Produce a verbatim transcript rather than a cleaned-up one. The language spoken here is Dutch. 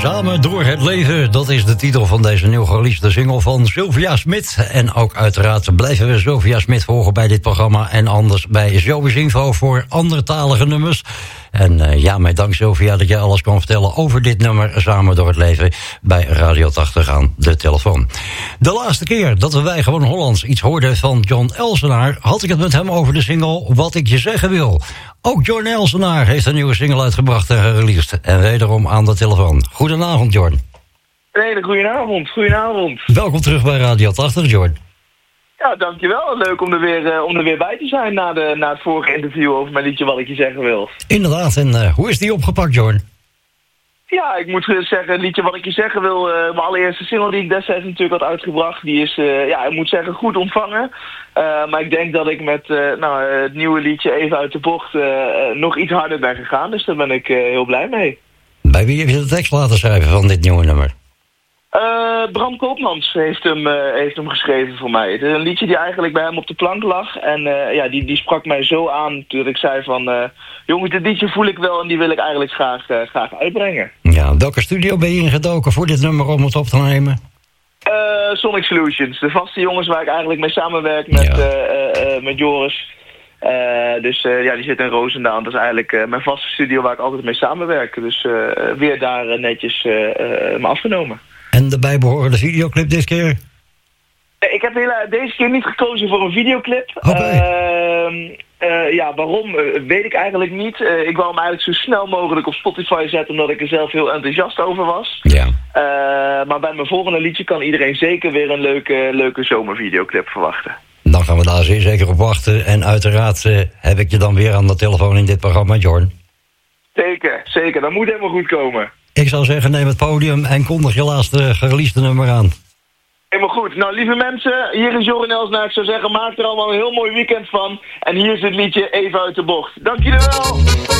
Samen door het leven, dat is de titel van deze nieuw gereleasede single van Sylvia Smit. En ook uiteraard blijven we Sylvia Smit volgen bij dit programma. En anders bij Showbiz Info voor andertalige nummers. En uh, ja, met dank Sylvia dat jij alles kan vertellen over dit nummer Samen door het leven bij Radio tachtig aan de telefoon. De laatste keer dat wij gewoon Hollands iets hoorden van John Elsenaar, had ik het met hem over de single Wat ik je zeggen wil. Ook John Elsenaar heeft een nieuwe single uitgebracht en gereleased. En wederom aan de telefoon. Goedenavond, John. Een hele goedenavond, goedenavond. Welkom terug bij Radio tachtig, John. Ja, dankjewel. Leuk om er weer, uh, om er weer bij te zijn na, de, na het vorige interview over mijn liedje Wat ik je zeggen wil. Inderdaad, en uh, hoe is die opgepakt, John? Ja, ik moet zeggen, het liedje Wat ik je zeggen wil, uh, mijn allereerste single die ik destijds natuurlijk had uitgebracht, die is, uh, ja, ik moet zeggen, goed ontvangen. Uh, maar ik denk dat ik met uh, nou, uh, het nieuwe liedje Even uit de bocht uh, uh, nog iets harder ben gegaan, dus daar ben ik uh, heel blij mee. Bij wie heb je de tekst laten schrijven van dit nieuwe nummer? Uh, Bram Koopmans heeft hem, uh, heeft hem geschreven voor mij. Het is een liedje die eigenlijk bij hem op de plank lag. En uh, ja, die, die sprak mij zo aan toen ik zei van... Uh, jongens, dit liedje voel ik wel en die wil ik eigenlijk graag, uh, graag uitbrengen. Ja, welke studio ben je ingedoken voor dit nummer om het op te nemen? Uh, Sonic Solutions, de vaste jongens waar ik eigenlijk mee samenwerk met, ja. uh, uh, uh, met Joris. Uh, dus uh, ja, die zit in Roosendaal. Dat is eigenlijk uh, mijn vaste studio waar ik altijd mee samenwerk. Dus uh, weer daar uh, netjes uh, uh, me afgenomen. En de bijbehorende videoclip dit keer? Ik heb hele, deze keer niet gekozen voor een videoclip. Okay. Uh, uh, ja, waarom uh, weet ik eigenlijk niet. Uh, ik wou hem eigenlijk zo snel mogelijk op Spotify zetten, omdat ik er zelf heel enthousiast over was. Ja. Uh, maar bij mijn volgende liedje kan iedereen zeker weer een leuke, leuke zomervideoclip verwachten. Dan gaan we daar zeer zeker op wachten. En uiteraard uh, heb ik je dan weer aan de telefoon in dit programma, Jorn. Zeker, zeker. Dat moet helemaal goed komen. Ik zou zeggen, neem het podium en kondig je laatste gereleasede nummer aan. Helemaal goed. Nou, lieve mensen, hier is Jorn Elsenaar. Ik zou zeggen, maak er allemaal een heel mooi weekend van. En hier is het liedje Even uit de bocht. Dank jullie wel.